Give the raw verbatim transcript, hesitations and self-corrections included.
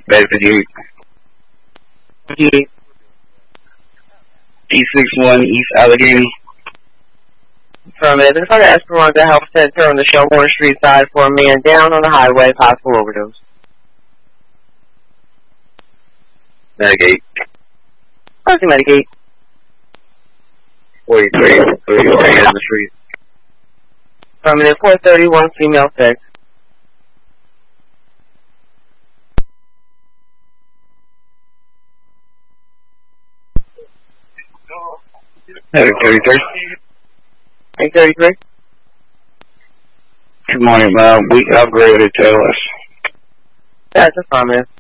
Bedford Gate. eight six one East Allegheny. From it, if I could Esperanza Health Center on the Shelbourne Street side for a man down on the highway, possible overdose. Medicate. What's the Medicate? forty-three, thirty-three on the street. From it, four thirty-one female sex. eight thirty-three. eight thirty-three? Good morning, ma'am. We upgraded to us. That's a promise.